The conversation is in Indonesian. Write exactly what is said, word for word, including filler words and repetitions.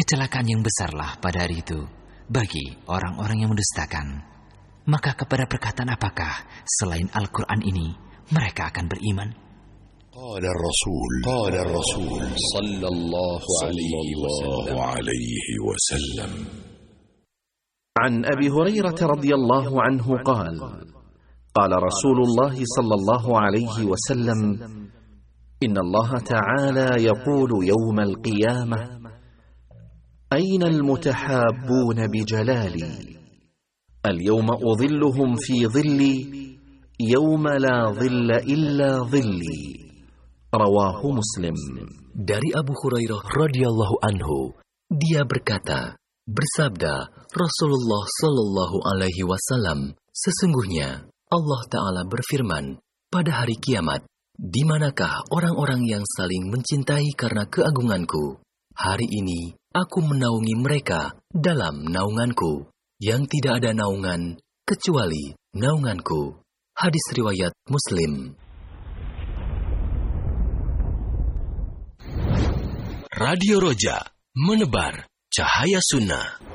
kecelakaan yang besarlah pada hari itu bagi orang-orang yang mendustakan. Maka kepada perkataan apakah selain Al-Quran ini mereka akan beriman? قال الرسول قال الرسول صلى الله عليه وسلم عن أبي هريرة رضي الله عنه قال قال رسول الله صلى الله عليه وسلم إن الله تعالى يقول يوم القيامة أين المتحابون بجلالي اليوم أظلهم في ظلي يوم لا ظل إلا ظلي رواه مسلم. Dari Abu Hurairah radhiyallahu anhu, dia berkata, bersabda Rasulullah sallallahu alaihi wasallam, sesungguhnya Allah Ta'ala berfirman, pada hari kiamat, di manakah orang-orang yang saling mencintai karena keagunganku? Hari ini aku menaungi mereka dalam naunganku, yang tidak ada naungan kecuali naunganku. Hadis riwayat Muslim. Radio Roja, menebar cahaya sunnah.